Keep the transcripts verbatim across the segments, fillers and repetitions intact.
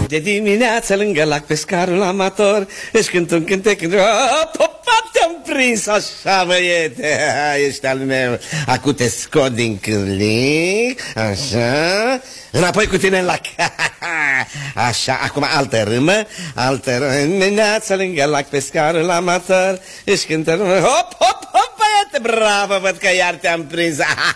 De dimineață lângă lac pescarul amator își cântă un cântec. Te-am prins așa, băiete, ești al meu. Acu te scot din cârlig, așa, înapoi cu tine în lac. Așa, acum altă râmă, altă râmă. Dimineața lângă lac pescarul amator își cântă. Hop, hop, hop, băiete, bravo, văd că iar te-am prins.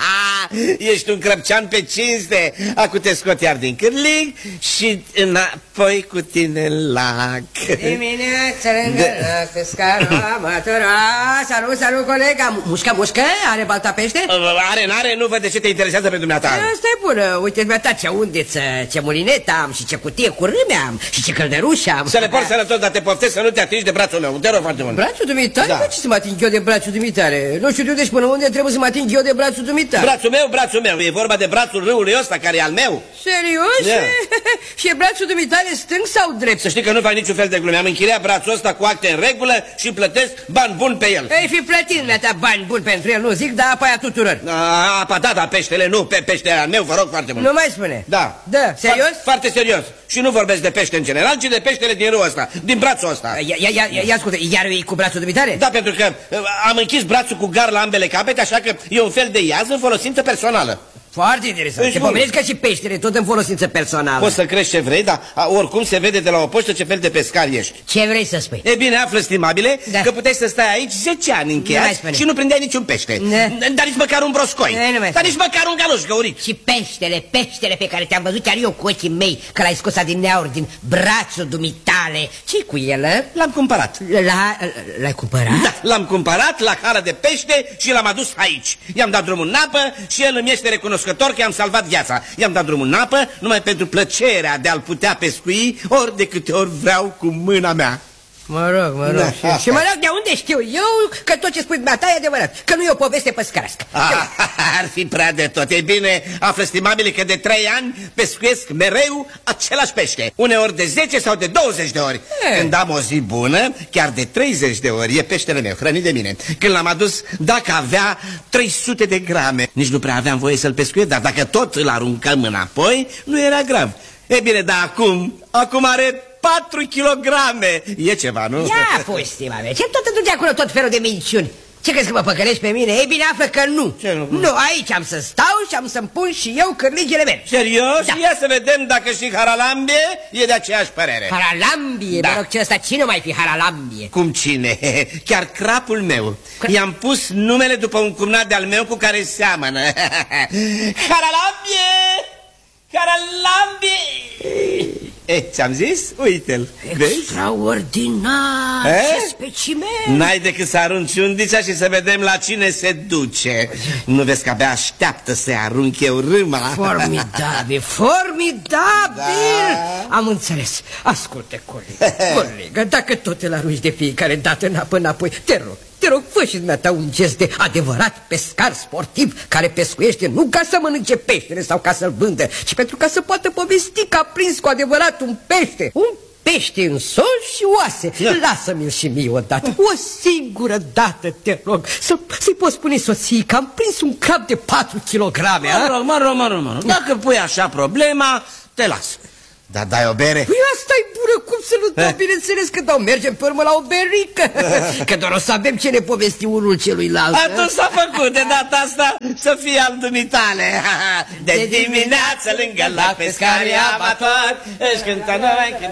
Ești un crăpcean pe cinste. Acu te scot iar din cârlig și înapoi cu tine în lac. Dimineața lângă lac pescarul amator. Salut, salut, colega. Mușca, mușcă? Are balta pește? Are, n-are, nu văd de ce te interesează pe dumneata. Asta e bună. Uite, dumneata, ce undeță, ce mulinet am și ce cutie cu râme am și ce călderuș am. Să le porți sănătos, dar te poftesc să nu te atingi de brațul meu. Te rog foarte mult. Brațul dumitare? Da. De ce să mă ating eu de brațul dumitare? Nu știu de unde și până unde trebuie să mă ating eu de brațul dumitare. Brațul meu, brațul meu. E vorba de brațul râului ăsta care e al meu. Serios? Yeah. Și e brațul dumitare stâng sau drept? Să știi că nu fac niciun fel de glume. Am închiriat brațul ăsta cu acte în regulă și plătesc bani buni pe el. Ei fi plătit, mea bani buni pentru el, nu zic, dar apa aia tuturor. A, apa da, da, peștele nu, pe peștele al meu, vă rog foarte mult. Nu mai spune. Da. Da, serios? Fa foarte serios. Și nu vorbesc de pește în general, ci de peștele din râul ăsta, din brațul ăsta. Ia, ia, ia, ia ascultă, iar e cu brațul dumitare? Da, pentru că uh, am închis brațul cu gar la ambele capete, așa că e un fel de iaz în folosință personală. Foarte interesant. Te pomenezi ca și peștele, tot în folosință personală. Poți să crezi ce vrei, dar a, oricum se vede de la o poștă ce fel de pescar ești. Ce vrei să spui? E bine, află, stimabile, Da. că puteai să stai aici zece ani încheiați și nu prindeai niciun pește. Da. Dar nici măcar un broscoi. Da, dar nici măcar un galoș găurit. Și peștele, peștele pe care te-am văzut chiar eu cu ochii mei, că l-ai scos adineauri din brațul dumitale. Ce-i cu el? L-am cumpărat. L-ai cumpărat? Da, l-am cumpărat la hară de pește și l-am adus aici. I-am dat drumul în apă și el îmi este recunoscător că i-am salvat viața. I-am dat drumul în apă numai pentru plăcerea de a-l putea pescui ori de câte ori vreau cu mâna mea. Mă rog, mă rog. Da, și, și mă rog, de unde știu eu că tot ce spui dumneata e adevărat? Că nu e o poveste păscărească. Ah, ar fi prea de tot. E bine, află, stimabile, că de trei ani pescuiesc mereu același pește. Uneori de zece sau de douăzeci de ori. E. Când am o zi bună, chiar de treizeci de ori. E peștele meu, hrănit de mine. Când l-am adus, dacă avea trei sute de grame, nici nu prea aveam voie să-l pescuiesc, dar dacă tot îl aruncăm înapoi, nu era grav. E bine, dar acum, acum are patru kilograme. E ceva, nu? Ia fost, stimame, ce tot îți acolo tot felul de minciuni? Ce crezi că mă păcălești pe mine? Ei bine, află că nu. Ce nu? Nu, aici am să stau și am să-mi pun și eu cârligele mele. Serios? Da. Ia să vedem dacă și Haralambie e de aceeași părere. Haralambie? Da. Mă rog, ce ăsta, cine mai fi Haralambie? Cum cine? Chiar crapul meu. Cra... I-am pus numele după un cumnat de-al meu cu care seamănă. Haralambie! Haralambie! E, ți-am zis? Uite-l. Extraordinar! E? Ce specimen! N-ai decât să arunci undicea și să vedem la cine se duce. Nu vezi că abia așteaptă să-i arunc eu râma? Formidabil, formidabil! Da. Am înțeles. Ascultă, colegă, colegă, dacă tot îl arunci de fiecare dată în apă înapoi, te rog, te rog, fă și dumneata un gest de adevărat pescar sportiv care pescuiește nu ca să mănânce peștele sau ca să-l vândă, ci pentru ca să poată povesti că a prins cu adevărat un pește. Un pește în sol și oase. Da. Lasă-mi-l și mie odată, o singură dată, te rog, să, să-i poți spune soției că am prins un crab de patru kilograme. Mă rog, mă rog, mă rog, mă rog. Dacă pui așa problema, te las. Da, dai o bere? Păi asta-i bună, cum să nu dau, bineînțeles că dau, mergem pe urmă la o berică. Că doar o să avem ce ne povesti unul celuilalt. Atunci s-a făcut, de data asta să fie al dumitale. De dimineață lângă la pescarii amatori își cântă noi.